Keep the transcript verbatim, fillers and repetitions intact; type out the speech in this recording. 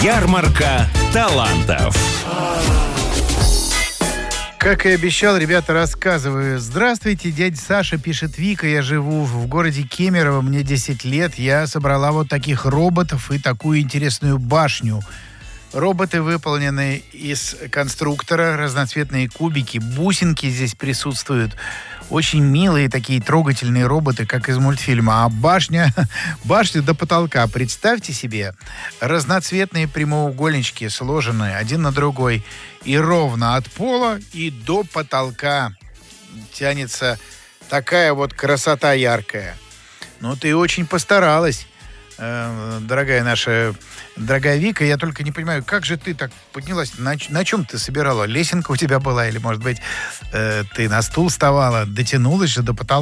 Ярмарка талантов. Как и обещал, ребята, рассказываю. Здравствуйте, дядя Саша, пишет Вика. Я живу в городе Кемерово, мне десять лет. Я собрала вот таких роботов и такую интересную башню. Роботы выполнены из конструктора, разноцветные кубики, бусинки здесь присутствуют. Очень милые такие трогательные роботы, как из мультфильма. А башня, башня до потолка. Представьте себе, разноцветные прямоугольнички сложены один на другой. И ровно от пола и до потолка тянется такая вот красота яркая. Ну, ты очень постаралась, э, дорогая наша, дорогая Вика. Я только не понимаю, как же ты так поднялась? На, на чем ты собирала? Лесенка у тебя была? Или, может быть, э, ты на стул вставала? Дотянулась же до потолка?